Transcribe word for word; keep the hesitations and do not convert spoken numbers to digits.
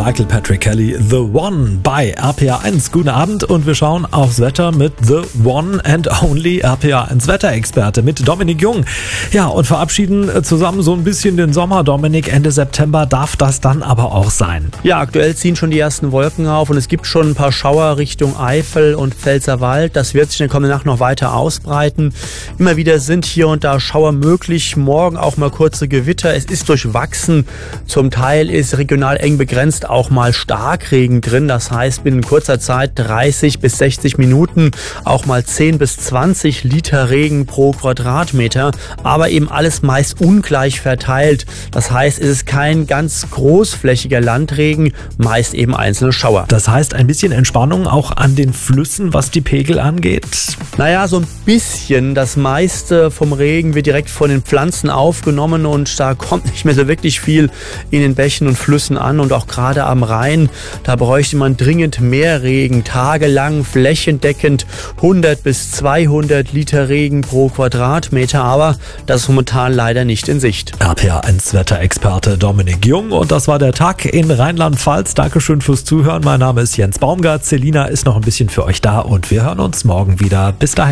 Michael Patrick Kelly, The One bei R P R eins. Guten Abend und wir schauen aufs Wetter mit The One and Only R P R eins Wetterexperte mit Dominik Jung. Ja, und verabschieden zusammen so ein bisschen den Sommer. Dominik, Ende September darf das dann aber auch sein. Ja, aktuell ziehen schon die ersten Wolken auf und es gibt schon ein paar Schauer Richtung Eifel und Pfälzerwald. Das wird sich in der kommenden Nacht noch weiter ausbreiten. Immer wieder sind hier und da Schauer möglich. Morgen auch mal kurze Gewitter. Es ist durchwachsen. Zum Teil ist regional eng begrenzt auch mal Starkregen drin. Das heißt, binnen kurzer Zeit dreißig bis sechzig Minuten auch mal zehn bis zwanzig Liter Regen pro Quadratmeter. Aber eben alles meist ungleich verteilt. Das heißt, es ist kein ganz großflächiger Landregen, meist eben einzelne Schauer. Das heißt, ein bisschen Entspannung auch an den Flüssen, was die Pegel angeht? Naja, so ein bisschen. Das meiste vom Regen wird direkt von den Pflanzen aufgenommen und da kommt nicht mehr so wirklich viel in den Bächen und Flüssen an und auch gerade am Rhein, da bräuchte man dringend mehr Regen, tagelang flächendeckend hundert bis zweihundert Liter Regen pro Quadratmeter, aber das ist momentan leider nicht in Sicht. R P R eins Wetterexperte Dominik Jung und das war der Tag in Rheinland-Pfalz. Dankeschön fürs Zuhören. Mein Name ist Jens Baumgart. Selina ist noch ein bisschen für euch da und wir hören uns morgen wieder. Bis dahin.